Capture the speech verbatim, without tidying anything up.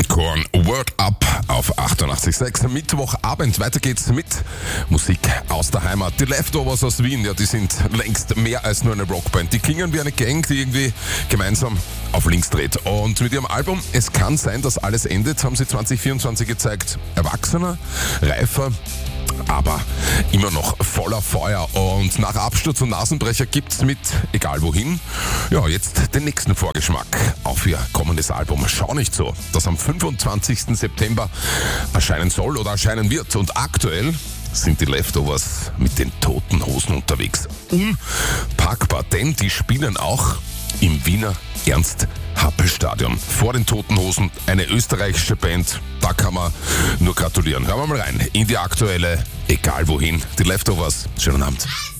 Korn, Word Up auf achtundachtzig Komma sechs. Mittwochabend, weiter geht's mit Musik aus der Heimat. Die Leftovers aus Wien, ja, die sind längst mehr als nur eine Rockband. Die klingen wie eine Gang, die irgendwie gemeinsam auf links dreht. Und mit ihrem Album Es kann sein, dass alles endet, haben sie zwanzig vierundzwanzig gezeigt. Erwachsener, reifer, aber immer noch voller Feuer. Und nach Absturz und Nasenbrecher gibt's mit Egal wohin, ja, jetzt den nächsten Vorgeschmack auf ihr kommendes Album. Schau nicht so, das am fünfundzwanzigsten September erscheinen soll oder erscheinen wird. Und aktuell sind die Leftovers mit den Toten Hosen unterwegs. Unpackbar, denn die spielen auch im Wiener Ernst-Happel-Stadion. Vor den Toten Hosen, eine österreichische Band, da kann man nur gratulieren. Hören wir mal rein in die aktuelle Egal wohin, die Leftovers. Schönen Abend.